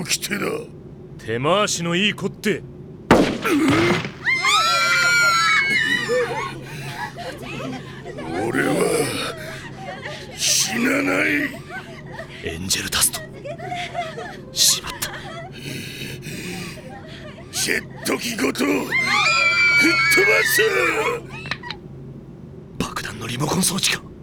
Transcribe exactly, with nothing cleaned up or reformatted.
き手だ。 手回しのいい子って。 俺は死なない。 エンジェルダスト。しまった。 ジェット機ごと吹っ飛ばす。 爆弾のリモコン装置か。